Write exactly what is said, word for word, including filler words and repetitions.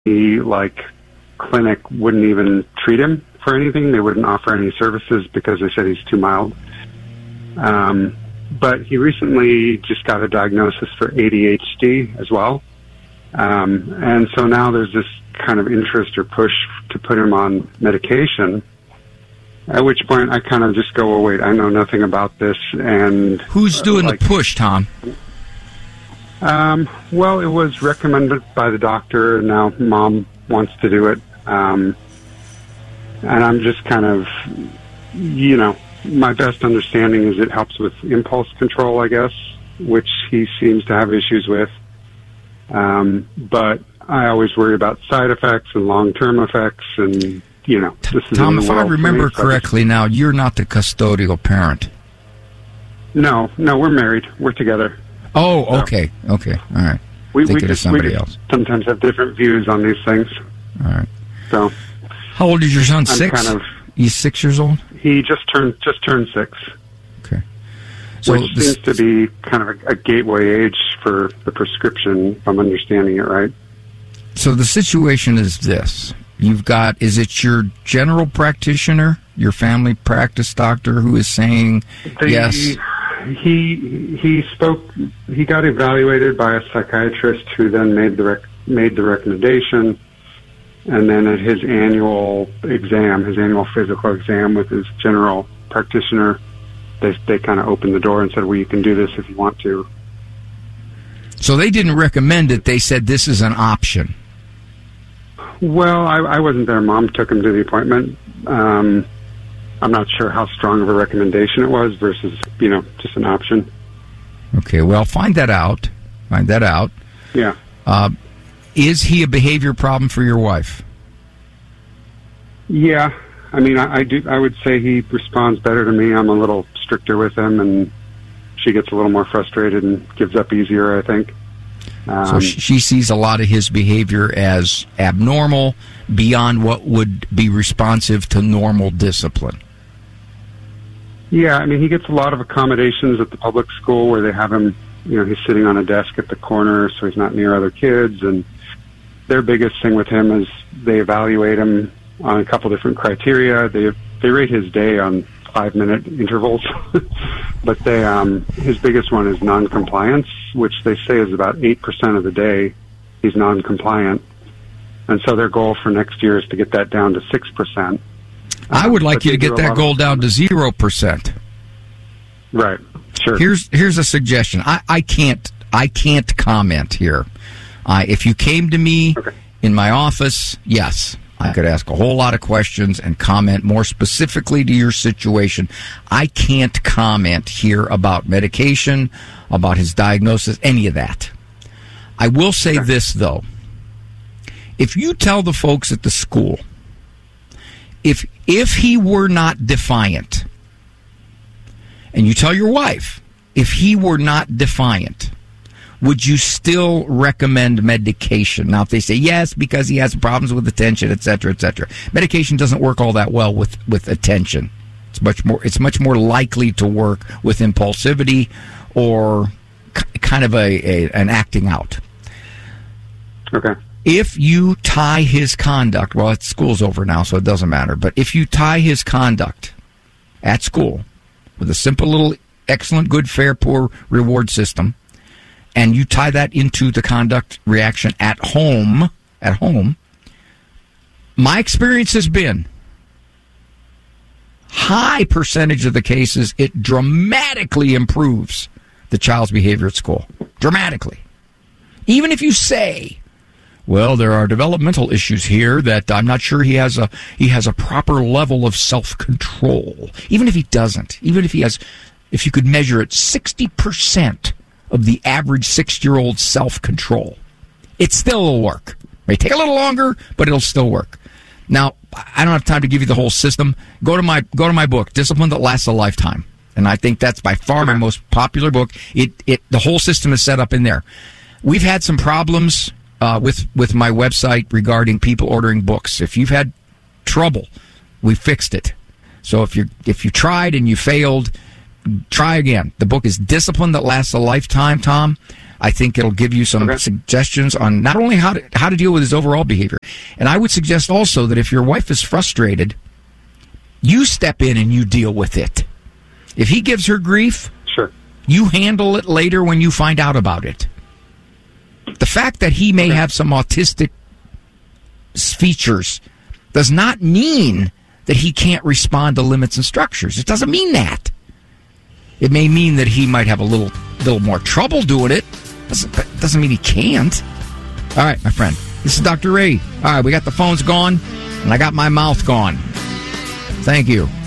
the like clinic wouldn't even treat him for anything. They wouldn't offer any services because they said he's too mild. Um, but he recently just got a diagnosis for A D H D as well. Um, and so now there's this kind of interest or push to put him on medication, at which point I kind of just go, oh, wait, I know nothing about this. And who's doing uh, like, the push, Tom? Um, well, it was recommended by the doctor, and now Mom wants to do it. Um, and I'm just kind of, you know, my best understanding is it helps with impulse control, I guess, which he seems to have issues with. Um, but I always worry about side effects and long-term effects, and, you know, this is Tom, if I remember correctly now, you're not the custodial parent. No, no, we're married. We're together. Oh, okay, so, okay, all right. We, Think we it just, is somebody we else. Sometimes have different views on these things. All right. So, how old is your son? I'm Six. Kind of, He's six years old. He just turned just turned six. Okay. So which this, seems to be kind of a, a gateway age for the prescription, if I'm understanding it right. So the situation is this. You've got, is it your general practitioner, your family practice doctor, who is saying the, yes? He he spoke, he got evaluated by a psychiatrist who then made the rec, made the recommendation. And then at his annual exam, his annual physical exam with his general practitioner, they they kind of opened the door and said, well, you can do this if you want to. So they didn't recommend it. They said this is an option. Well, I, I wasn't there. Mom took him to the appointment. Um, I'm not sure how strong of a recommendation it was versus, you know, just an option. Okay, well, find that out. Find that out. Yeah. Uh, is he a behavior problem for your wife? Yeah. I mean, I, I do. I would say he responds better to me. I'm a little stricter with him, and she gets a little more frustrated and gives up easier, I think. Um, so she sees a lot of his behavior as abnormal, beyond what would be responsive to normal discipline. Yeah, I mean, he gets a lot of accommodations at the public school where they have him, you know, he's sitting on a desk at the corner so he's not near other kids. And their biggest thing with him is they evaluate him on a couple different criteria. They they rate his day on five-minute intervals. But they um, his biggest one is non-compliance, which they say is about eight percent of the day he's non-compliant. And so their goal for next year is to get that down to six percent. I would like you to get that goal down to zero percent. Right. Sure. Here's here's a suggestion. I, I can't I can't comment here. Uh, if you came to me okay. in my office, yes, I could ask a whole lot of questions and comment more specifically to your situation. I can't comment here about medication, about his diagnosis, any of that. I will say okay. this, though. If you tell the folks at the school, if if he were not defiant, and you tell your wife, if he were not defiant, would you still recommend medication? Now, if they say yes, because he has problems with attention, et cetera, et cetera. Medication doesn't work all that well with, with attention. It's much more, it's much more likely to work with impulsivity or k- kind of a, a an acting out. Okay. If you tie his conduct, well, it's, school's over now, so it doesn't matter, but if you tie his conduct at school with a simple little excellent, good, fair, poor reward system, and you tie that into the conduct reaction at home, at home, my experience has been high percentage of the cases, it dramatically improves the child's behavior at school. Dramatically. Even if you say, well, there are developmental issues here that I'm not sure he has a he has a proper level of self-control. Even if he doesn't, even if he has, if you could measure it, sixty percent of the average six-year-old self-control, it still will work. It may take a little longer, but it'll still work. Now, I don't have time to give you the whole system. Go to my go to my book, Discipline That Lasts a Lifetime, and I think that's by far my most popular book. It it the whole system is set up in there. We've had some problems uh, with with my website regarding people ordering books. If you've had trouble, we fixed it. So if you if you tried and you failed, try again. The book is Discipline That Lasts a Lifetime, Tom. I think it'll give you some okay. suggestions on not only how to, how to deal with his overall behavior. And I would suggest also that if your wife is frustrated, you step in and you deal with it. If he gives her grief, sure, you handle it later when you find out about it. The fact that he may okay. have some autistic features does not mean that he can't respond to limits and structures. It doesn't mean that. It may mean that he might have a little little more trouble doing it. Doesn't, doesn't mean he can't. All right, my friend. This is Doctor Ray. All right, we got the phones gone, and I got my mouth gone. Thank you.